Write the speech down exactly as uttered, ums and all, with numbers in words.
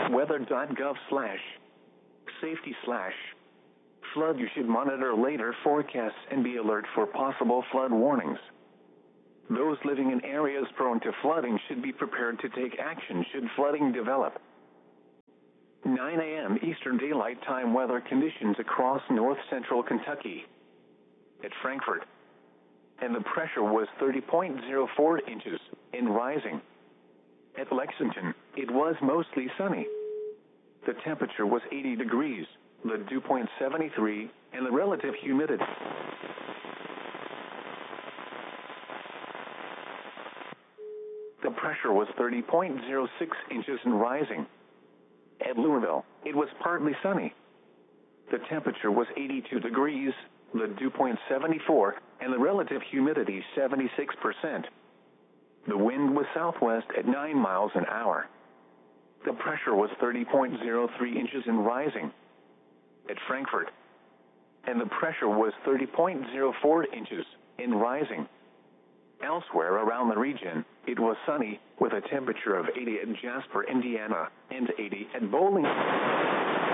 weather.gov slash safety slash flood. You should monitor later forecasts and be alert for possible flood warnings. Those living in areas prone to flooding should be prepared to take action should flooding develop. nine a m Eastern Daylight Time weather conditions across north central Kentucky. At Frankfort, and the pressure was thirty point zero four inches and rising. At Lexington, it was mostly sunny. The temperature was eighty degrees, the dew point seventy-three, and the relative humidity. The pressure was thirty point zero six inches and rising. At Louisville, it was partly sunny. The temperature was eighty-two degrees, the dew point seventy-four, and the relative humidity seventy-six percent. The wind was southwest at nine miles an hour. The pressure was thirty point zero three inches and rising. At Frankfort, and the pressure was thirty point zero four inches and rising. Elsewhere around the region, it was sunny, with a temperature of eighty at Jasper, Indiana, and eighty at Bowling.